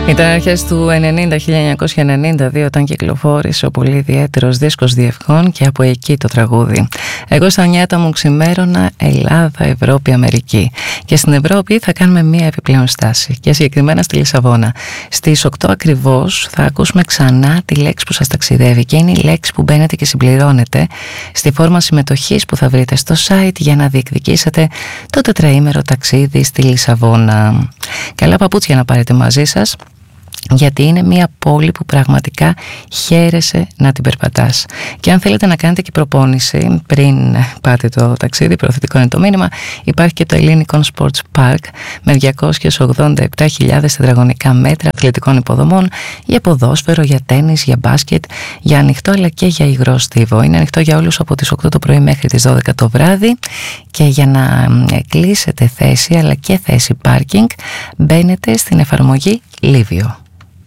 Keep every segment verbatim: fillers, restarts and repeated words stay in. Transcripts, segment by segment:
Ήταν αρχές του ενενήντα, χίλια εννιακόσια ενενήντα δύο, όταν κυκλοφόρησε ο πολύ ιδιαίτερος δίσκος Διευχών, και από εκεί το τραγούδι. Εγώ στα νιάτα μου ξημέρωνα Ελλάδα, Ευρώπη, Αμερική. Και στην Ευρώπη θα κάνουμε μία επιπλέον στάση, και συγκεκριμένα στη Λισαβόνα. Στις οκτώ ακριβώς θα ακούσουμε ξανά τη λέξη που σας ταξιδεύει, και είναι η λέξη που μπαίνετε και συμπληρώνετε στη φόρμα συμμετοχής που θα βρείτε στο site για να διεκδικήσετε το τετραήμερο ταξίδι στη Λισαβόνα. Καλά παπούτσια να πάρετε μαζί σας, γιατί είναι μια πόλη που πραγματικά χαίρεσαι να την περπατάς. Και αν θέλετε να κάνετε και προπόνηση πριν πάτε το ταξίδι, προωθητικό είναι το μήνυμα, υπάρχει και το Ελληνικό Sports Park με διακόσιες ογδόντα επτά χιλιάδες τετραγωνικά μέτρα αθλητικών υποδομών για ποδόσφαιρο, για τένις, για μπάσκετ, για ανοιχτό αλλά και για υγρό στίβο. Είναι ανοιχτό για όλους από τις οκτώ το πρωί μέχρι τις δώδεκα το βράδυ, και για να κλείσετε θέση αλλά και θέση πάρκινγκ μπαίνετε στην εφαρμογή Livio.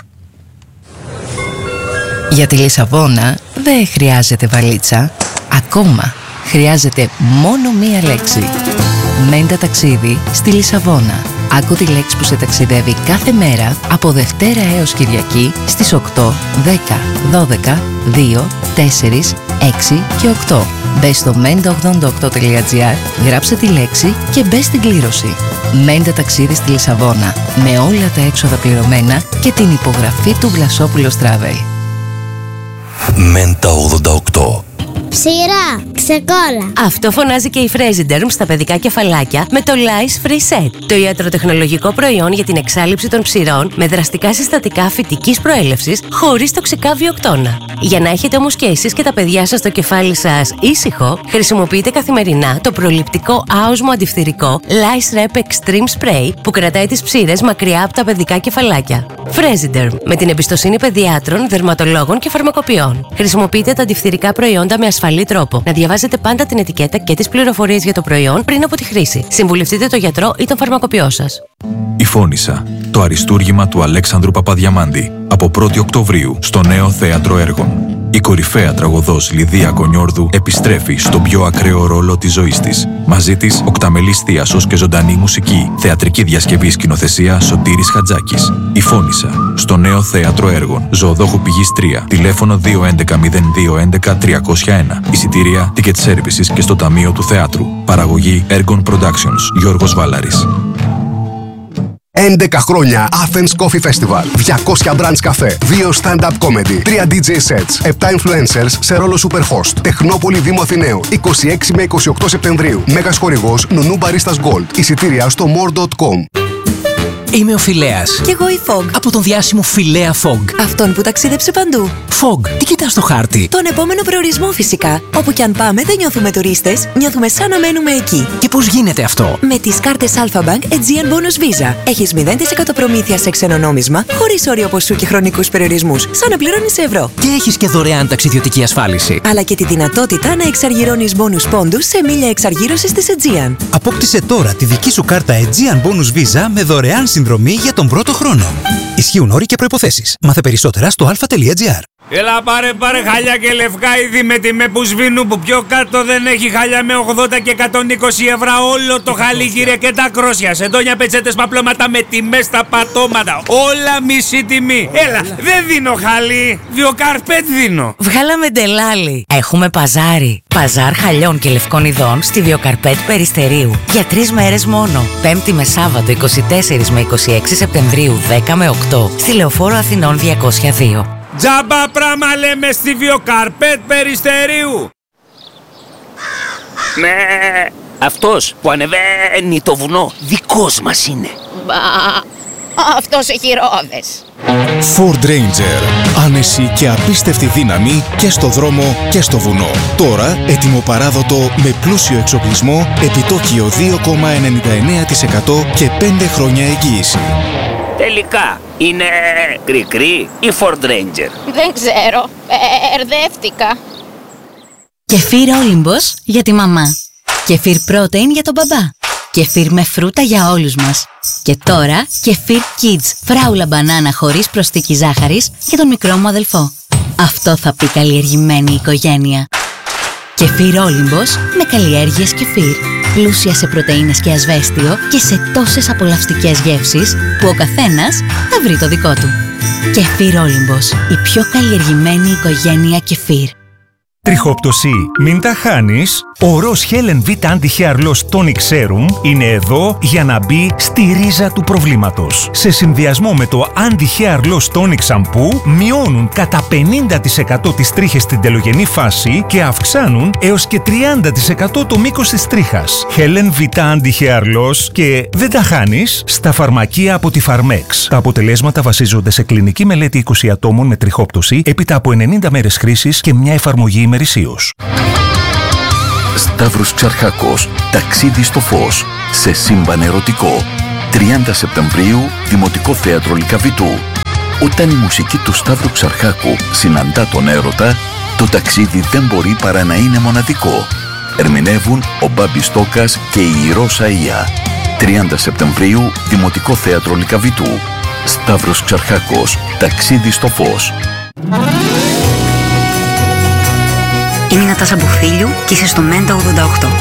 Για τη Λισαβόνα δεν χρειάζεται βαλίτσα, ακόμα χρειάζεται μόνο μία λέξη. Μέντα ταξίδι στη Λισαβόνα. Άκου τη λέξη που σε ταξιδεύει κάθε μέρα από Δευτέρα έως Κυριακή στις οκτώ, δέκα, δώδεκα, δύο, τέσσερα, έξι και οκτώ. Μπες στο μέντα ογδόντα οκτώ τελεία τζι άρ, γράψε τη λέξη και μπες στην κλήρωση. Μέντα ταξίδι στη Λισαβόνα, με όλα τα έξοδα πληρωμένα και την υπογραφή του Βλασόπουλος Travel. Μέντα ογδόντα οκτώ. Ψηρά, ξεκόλα. Αυτό φωνάζει και η Fresiderm στα παιδικά κεφαλάκια με το Lice Free Set. Το ιατροτεχνολογικό προϊόν για την εξάλειψη των ψηρών με δραστικά συστατικά φυτικής προέλευσης χωρίς τοξικά βιοκτώνα. Για να έχετε όμως και εσείς και τα παιδιά σας το κεφάλι σας ήσυχο, χρησιμοποιείτε καθημερινά το προληπτικό άοσμο αντιφθυρικό Lice Rep Extreme Spray που κρατάει τις ψήρες μακριά από τα παιδικά κεφαλάκια. Fresiderm, με την εμπιστοσύνη παιδιάτρων, δερματολόγων και φαρμακοποιών. Χρησιμοποιείτε τα αντιφθυρικά προϊόντα με ασφαλή τρόπο. Να διαβάζετε πάντα την ετικέτα και τις πληροφορίες για το προϊόν πριν από τη χρήση. Συμβουλευτείτε τον γιατρό ή τον φαρμακοποιό σας. Η Φώνισσα, το αριστούργημα του Αλέξανδρου Παπαδιαμάντη, από πρώτη Οκτωβρίου στο Νέο Θέατρο Έργων. Η κορυφαία τραγωδός Λιδία Κονιόρδου επιστρέφει στον πιο ακραίο ρόλο της ζωής της. Μαζί της, οκταμελής θίασος και ζωντανή μουσική. Θεατρική διασκευή, σκηνοθεσία Σωτήρης Χατζάκης. Η Φώνισσα, στο Νέο Θέατρο Έργων. Ζωοδόχου Πηγής τρία. Τηλέφωνο δύο έντεκα μηδέν δύο έντεκα τριακόσια ένα. Εισιτήρια Ticket Services και στο Ταμείο του Θεάτρου. Παραγωγή Έργων Productions. Γιώργος Βάλαρης. έντεκα χρόνια Athens Coffee Festival. διακόσια brands καφέ, δύο stand-up comedy, τρία ντι τζέι sets, επτά influencers σε ρόλο superhost. Τεχνόπολη Δήμου Αθηναίου, είκοσι έξι με είκοσι οκτώ Σεπτεμβρίου. Μέγας χορηγός Νουνού Baristas Gold. Εισιτήρια στο more τελεία com. Είμαι ο Φιλέας. Κι εγώ η Fog. Από τον διάσημο Φιλέα Fog. Αυτόν που ταξίδεψε παντού. Fog, τι κοιτάς στο χάρτη? Τον επόμενο προορισμό φυσικά. Όπου κι αν πάμε δεν νιώθουμε τουρίστες, νιώθουμε σαν να μένουμε εκεί. Και πώς γίνεται αυτό? Με τις κάρτες Alpha Bank Aegean Bonus Visa. Έχεις μηδέν τοις εκατό προμήθεια σε ξένο νόμισμα, χωρίς όριο ποσού και χρονικούς περιορισμούς, σαν να πληρώνεις σε ευρώ. Και έχεις και δωρεάν ταξιδιωτική ασφάλιση. Αλλά και τη δυνατότητα να εξαργυρώνεις bonus πόντους σε μίλια εξαργύρωσης της Aegean. Απόκτησε τώρα τη δική σου κάρτα Aegean Bonus Visa με δωρεάν συνδρομή για τον πρώτο χρόνο. Ισχύουν όροι και προϋποθέσεις. Μάθε περισσότερα στο αλφα τελεία τζι άρ. Έλα πάρε πάρε χαλιά και λευκά είδη με τιμέ που σβήνουν, που πιο κάτω δεν έχει χαλιά με ογδόντα και εκατόν είκοσι ευρώ όλο το χαλί κύριε, και τα κρόσια, σεντόνια, πετσέτες, παπλώματα με τιμές στα πατώματα, όλα μισή τιμή. Έλα, δεν δίνω χαλί, Βιοκαρπέτ δίνω. Βγάλαμε ντελάλι. Έχουμε παζάρι. Παζάρ χαλιών και λευκών ειδών στη Βιοκαρπέτ Περιστερίου. Για τρεις μέρες μόνο. Πέμπτη με Σάββατο είκοσι τέσσερα με είκοσι έξι Σεπτεμβρίου δέκα με οκτώ. Στη Λεωφόρο Αθηνών διακόσια δύο. Τζάμπα πράμα λέμε στη Βιοκαρπέτ Περιστερίου. Ναι, αυτός που ανεβαίνει το βουνό δικός μας είναι. Μπα, αυτός έχει ρόδες. Ford Ranger. Άνεση και απίστευτη δύναμη και στο δρόμο και στο βουνό. Τώρα έτοιμο παράδοτο με πλούσιο εξοπλισμό, επιτόκιο δύο κόμμα ενενήντα εννέα τοις εκατό και πέντε χρόνια εγγύηση. Τελικά, είναι κρικρή ή Ford Ranger? Δεν ξέρω, ερδεύτηκα. Κεφίρ Όλυμπος για τη μαμά. Κεφίρ Protein για τον μπαμπά. Κεφίρ με φρούτα για όλους μας. Και τώρα κεφίρ Kids, φράουλα μπανάνα χωρίς προσθήκη ζάχαρης για τον μικρό μου αδελφό. Αυτό θα πει καλλιεργημένη οικογένεια. Κεφίρ Όλυμπος με καλλιέργειες κεφίρ. πλούσια σε πρωτεΐνες και ασβέστιο και σε τόσες απολαυστικές γεύσεις που ο καθένας θα βρει το δικό του. Κεφίρ Όλυμπος, η πιο καλλιεργημένη οικογένεια κεφίρ. Τριχόπτωση, μην τα χάνεις. Ο Ροζ Helen V Anti-Hair Loss Tonic Serum είναι εδώ για να μπει στη ρίζα του προβλήματος. Σε συνδυασμό με το Anti-Hair Loss Tonic Shampoo μειώνουν κατά πενήντα τοις εκατό τις τρίχες στην τελογενή φάση και αυξάνουν έως και τριάντα τοις εκατό το μήκος της τρίχας. Helen V Anti-Hair Loss και δεν τα χάνεις στα φαρμακεία από τη Pharmex. Τα αποτελέσματα βασίζονται σε κλινική μελέτη είκοσι ατόμων με τριχόπτωση έπειτα από ενενήντα μέρες χρήσης και μια εφαρμογή ημερησίως. Σταύρος Ξαρχάκος, ταξίδι στο φως, σε σύμπαν ερωτικό. τριάντα Σεπτεμβρίου, Δημοτικό Θέατρο Λυκαβητού. Όταν η μουσική του Σταύρου Ξαρχάκου συναντά τον έρωτα, το ταξίδι δεν μπορεί παρά να είναι μοναδικό. Ερμηνεύουν ο Μπάμπης Στόκας και η Ρώσα Ία. τριάντα Σεπτεμβρίου, Δημοτικό Θέατρο Λυκαβητού. Σταύρος Ξαρχάκος, ταξίδι στο φως. Είμαι η Νατάσα Μπουφίλιου και είσαι στο Μέντα ογδόντα οκτώ.